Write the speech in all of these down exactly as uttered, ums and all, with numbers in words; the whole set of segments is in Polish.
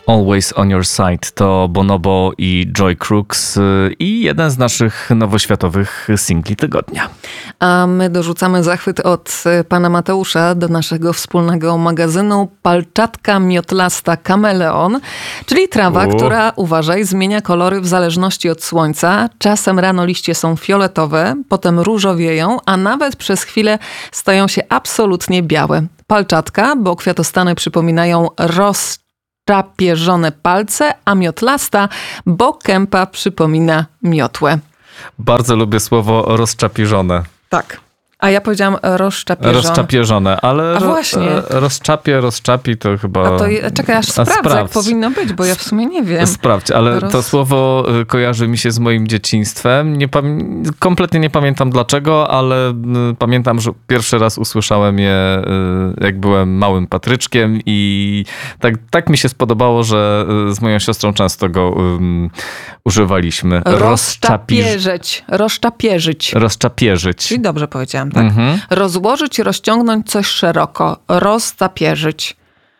Always on your side to Bonobo i Joy Crooks i jeden z naszych nowoświatowych singli tygodnia. A my dorzucamy zachwyt od pana Mateusza do naszego wspólnego magazynu Palczatka Miotlasta Kameleon, czyli trawa, U. która, uważaj, zmienia kolory w zależności od słońca. Czasem rano liście są fioletowe, potem różowieją, a nawet przez chwilę stają się absolutnie białe. Palczatka, bo kwiatostany przypominają roz czapieżone palce, a miotlasta, bo kępa przypomina miotłę. Bardzo lubię słowo rozczapieżone. Tak. A ja powiedziałam rozczapieżone. Rozczapieżone, ale a właśnie. rozczapie, rozczapi to chyba... A to czekaj, aż sprawdzę, sprawdź. Jak powinno być, bo ja w sumie nie wiem. Sprawdź, ale Roz... to słowo kojarzy mi się z moim dzieciństwem. Nie pam... Kompletnie nie pamiętam dlaczego, ale pamiętam, że pierwszy raz usłyszałem je, jak byłem małym Patryczkiem i tak, tak mi się spodobało, że z moją siostrą często go um, używaliśmy. Rozczapieżyć. Rozczapieżyć. Rozczapieżyć. Czyli dobrze powiedziałam. Tak? Mhm. Rozłożyć, rozciągnąć coś szeroko. Roztapierzyć.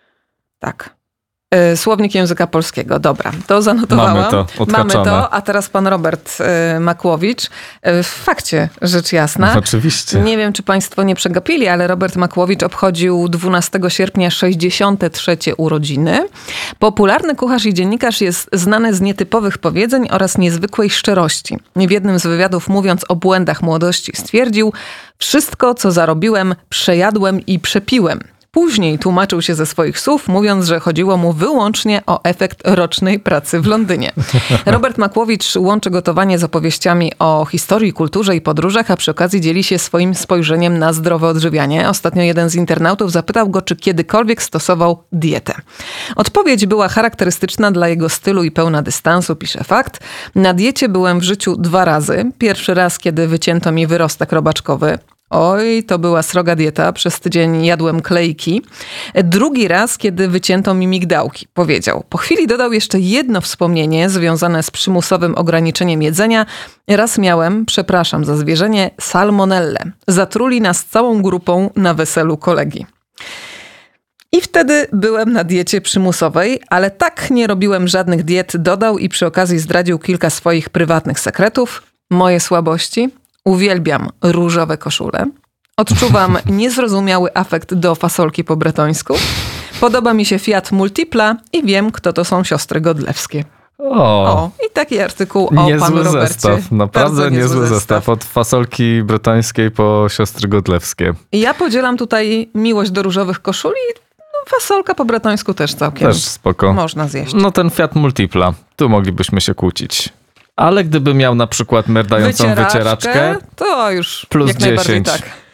Tak. Yy, słownik języka polskiego. Dobra, to zanotowałam. Mamy to, odhaczone. Mamy to, a teraz pan Robert yy, Makłowicz. Yy, w fakcie, rzecz jasna. No, oczywiście. Nie wiem, czy państwo nie przegapili, ale Robert Makłowicz obchodził dwunastego sierpnia sześćdziesiąte trzecie urodziny. Popularny kucharz i dziennikarz jest znany z nietypowych powiedzeń oraz niezwykłej szczerości. W jednym z wywiadów, mówiąc o błędach młodości, stwierdził: wszystko, co zarobiłem, przejadłem i przepiłem. Później tłumaczył się ze swoich słów, mówiąc, że chodziło mu wyłącznie o efekt rocznej pracy w Londynie. Robert Makłowicz łączy gotowanie z opowieściami o historii, kulturze i podróżach, a przy okazji dzieli się swoim spojrzeniem na zdrowe odżywianie. Ostatnio jeden z internautów zapytał go, czy kiedykolwiek stosował dietę. Odpowiedź była charakterystyczna dla jego stylu i pełna dystansu, pisze Fakt. Na diecie byłem w życiu dwa razy. Pierwszy raz, kiedy wycięto mi wyrostek robaczkowy. Oj, to była sroga dieta. Przez tydzień jadłem klejki. Drugi raz, kiedy wycięto mi migdałki, powiedział. Po chwili dodał jeszcze jedno wspomnienie związane z przymusowym ograniczeniem jedzenia. Raz miałem, przepraszam za zwierzenie, salmonellę. Zatruli nas całą grupą na weselu kolegi. I wtedy byłem na diecie przymusowej, ale tak nie robiłem żadnych diet, dodał i przy okazji zdradził kilka swoich prywatnych sekretów. Moje słabości? Uwielbiam różowe koszule. Odczuwam niezrozumiały afekt do fasolki po bretońsku. Podoba mi się Fiat Multipla i wiem, kto to są siostry Godlewskie. O, o I taki artykuł o niezły panu Robercie. Zestaw, naprawdę niezły, niezły zestaw. zestaw. Od fasolki bretońskiej po siostry Godlewskie. Ja podzielam tutaj miłość do różowych koszul i no, fasolka po bretońsku też całkiem. Też spoko. Można zjeść. No ten Fiat Multipla, tu moglibyśmy się kłócić. Ale gdyby miał na przykład merdającą wycieraczkę, wycieraczkę, to już plus jak najbardziej dziesięć. Tak.